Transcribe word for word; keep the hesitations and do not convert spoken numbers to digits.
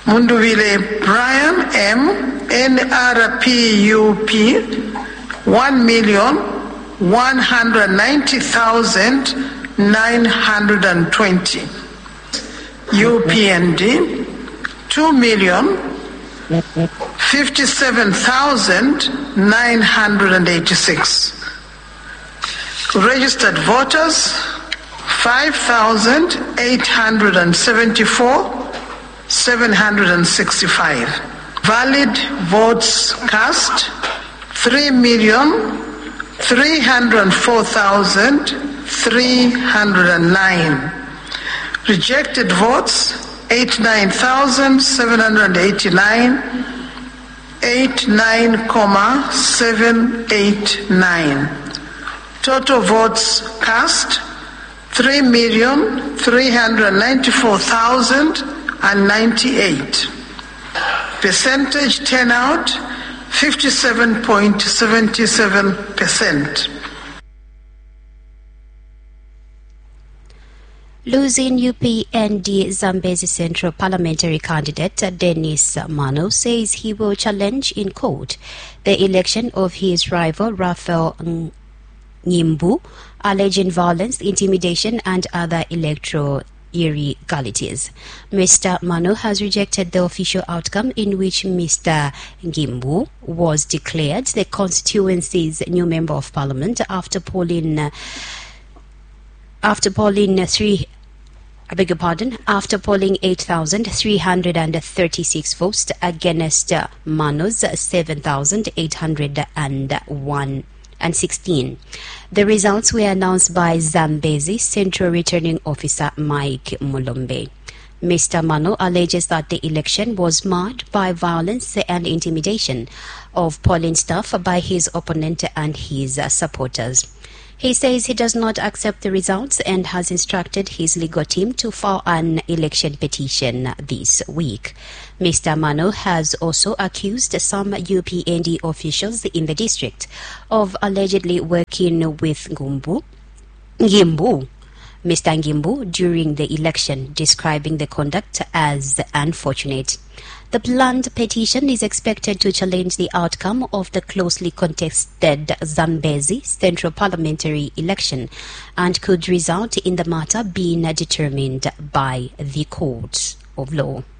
Munduvile Brian M, N R P U P, one million one hundred ninety thousand nine hundred twenty. U P N D, two million fifty-seven thousand nine hundred eighty-six. Registered voters, five thousand eight hundred seventy-four, seven hundred sixty-five. Valid votes cast, three million three hundred four thousand three hundred nine. Rejected votes, eighty-nine thousand seven hundred eighty-nine, eighty-nine point seven eight nine. Total votes cast, three million three hundred ninety-four thousand ninety-eight. Percentage turnout, fifty-seven point seven seven percent. Losing U P N D Zambezi Central parliamentary candidate Dennis Mano says he will challenge in court the election of his rival Raphael Ngimbu, alleging violence, intimidation and other electoral irregularities. Mister Mano has rejected the official outcome in which Mister Ngimbu was declared the constituency's new member of parliament after polling After polling three, I beg your pardon, after polling eight thousand three hundred thirty-six votes against Mano's seven thousand eight hundred one and sixteen. The results were announced by Zambezi Central Returning Officer Mike Mulombe. Mister Mano alleges that the election was marred by violence and intimidation of polling staff by his opponent and his supporters. He says he does not accept the results and has instructed his legal team to file an election petition this week. Mister Mano has also accused some U P N D officials in the district of allegedly working with Ngumbu, Ngimbu, Mister Ngimbu during the election, describing the conduct as unfortunate. The planned petition is expected to challenge the outcome of the closely contested Zambezi Central Parliamentary election and could result in the matter being determined by the courts of law.